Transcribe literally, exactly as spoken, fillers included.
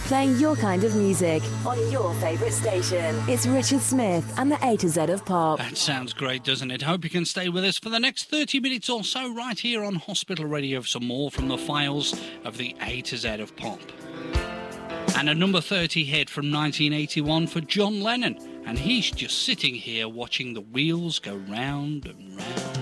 playing your kind of music on your favourite station. It's Richard Smith and the A to Z of Pop. That sounds great, doesn't it? Hope you can stay with us for the next thirty minutes or so right here on Hospital Radio for some more from the files of the A to Z of Pop. And a number thirty hit from nineteen eighty-one for John Lennon. And he's just sitting here watching the wheels go round and round.